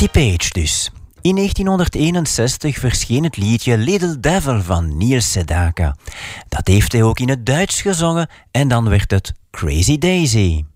Patti Page dus. In 1961 verscheen het liedje Little Devil van Neil Sedaka. Dat heeft hij ook in het Duits gezongen en dan werd het Crazy Daisy.